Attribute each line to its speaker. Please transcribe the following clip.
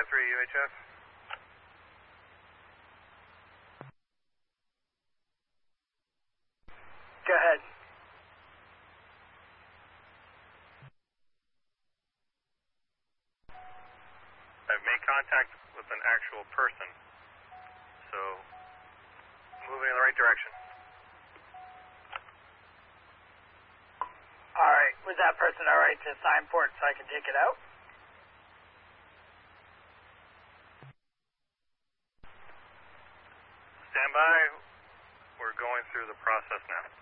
Speaker 1: UHF.
Speaker 2: Go ahead.
Speaker 1: I've made contact with an actual person, so moving in the right direction.
Speaker 2: All right. Was that person all right to sign port so I can take it out?
Speaker 1: Stand by. We're going through the process now.